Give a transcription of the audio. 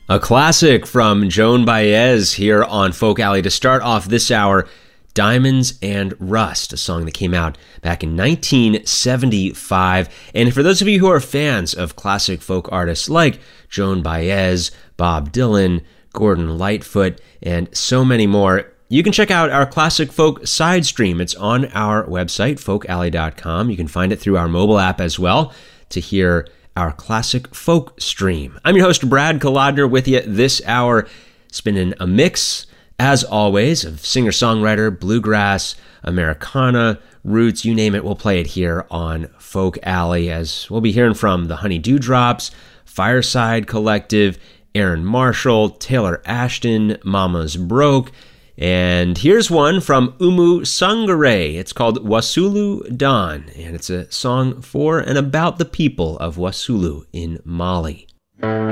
A classic from Joan Baez here on Folk Alley to start off this hour, Diamonds and Rust, a song that came out back in 1975. And for those of you who are fans of classic folk artists like Joan Baez, Bob Dylan, Gordon Lightfoot, and so many more, you can check out our Classic Folk side stream. It's on our website, folkalley.com. You can find it through our mobile app as well to hear our Classic Folk stream. I'm your host, Brad Kolodner, with you this hour, spinning a mix, as always, of singer-songwriter, bluegrass, Americana, roots, you name it, we'll play it here on Folk Alley, as we'll be hearing from the Honey Dewdrops, Fireside Collective, Aaron Marshall, Taylor Ashton, Mama's Broke, and here's one from Umu Sangare. It's called Wasulu Dawn, and it's a song for and about the people of Wasulu in Mali.